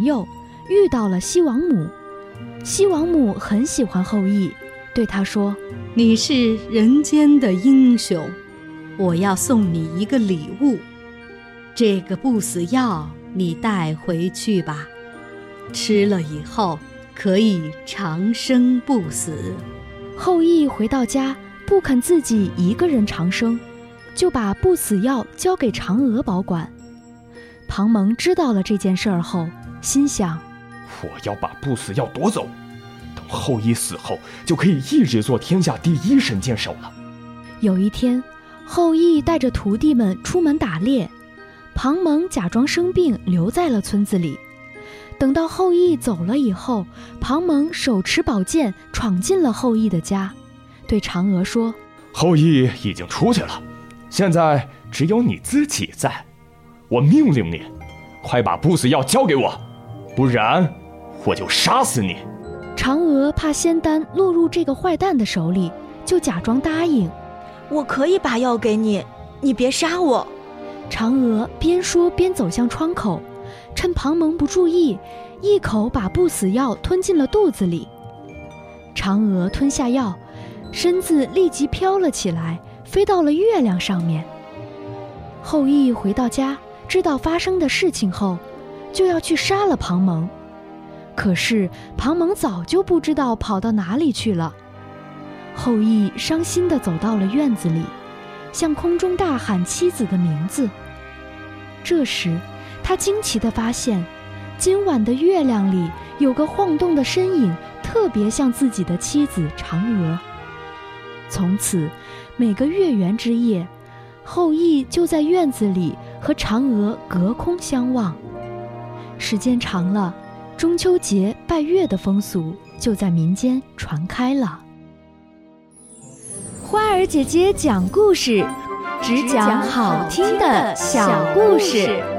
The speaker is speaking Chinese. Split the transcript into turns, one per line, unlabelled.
友，遇到了西王母。西王母很喜欢后羿，对他说：
你是人间的英雄，我要送你一个礼物，这个不死药你带回去吧，吃了以后可以长生不死。
后羿回到家，不肯自己一个人长生，就把不死药交给嫦娥保管。庞蒙知道了这件事儿后，心想：
我要把不死药夺走，等后羿死后，就可以一直做天下第一神箭手了。
有一天，后羿带着徒弟们出门打猎，庞蒙假装生病留在了村子里。等到后羿走了以后，庞蒙手持宝剑闯进了后羿的家，对嫦娥说：
后羿已经出去了，现在只有你自己在，我命令你，快把不死药交给我，不然我就杀死你。
嫦娥怕仙丹落入这个坏蛋的手里，就假装答应：
我可以把药给你，你别杀我。
嫦娥边说边走向窗口，趁庞蒙不注意，一口把不死药吞进了肚子里。嫦娥吞下药，身子立即飘了起来，飞到了月亮上面。后羿回到家，知道发生的事情后，就要去杀了庞蒙。可是庞蒙早就不知道跑到哪里去了。后羿伤心地走到了院子里，向空中大喊妻子的名字。这时他惊奇地发现，今晚的月亮里有个晃动的身影，特别像自己的妻子嫦娥。从此每个月圆之夜，后羿就在院子里和嫦娥隔空相望。时间长了，中秋节拜月的风俗就在民间传开了。花儿姐姐讲故事，只讲好听的小故事。